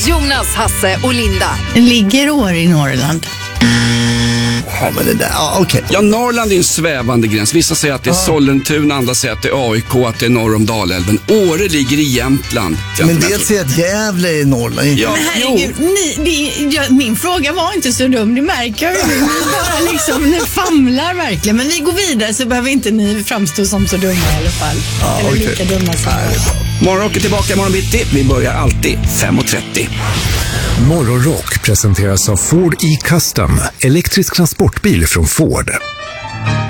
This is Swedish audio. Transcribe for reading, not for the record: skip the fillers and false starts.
Jonas, Hasse och Linda. Ligger år i Norrland? Ja, men det där, okej. Ja, Norrland är en svävande gräns. Vissa säger att det är Sollentuna, andra säger att det är AIK, att det är norr om Dalälven. Åre ligger i Jämtland. Men dels säger att Gävle är Norrland. Ja, Men herregud, min fråga var inte så dum, det märker jag. Ni bara liksom, ni famlar verkligen. Men vi går vidare så behöver inte ni framstå som så dumma i alla fall. Eller okej. lika dumma som Morgonrock är tillbaka imorgon bitti. Vi börjar alltid 5:30. Morgonrock presenteras av Ford E-Custom, elektrisk transportbil från Ford.